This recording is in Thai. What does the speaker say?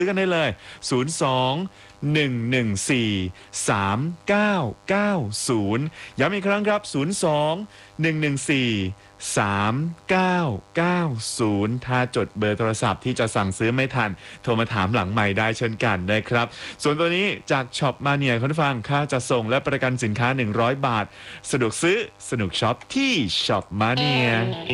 ซื้อกันได้เลย 02-114-3990 ย้ำอีกครั้งครับ 02-114-3990 ถ้าจดเบอร์โทรศัพท์ที่จะสั่งซื้อไม่ทันโทรมาถามหลังไมค์ได้เช่นกันนะครับส่วนตัวนี้จากช็อปมาเนียคุณผู้ฟังค่าจัดส่งและประกันสินค้า100 บาทสะดวกซื้อสนุกช็อปที่ช็อปมาเนีย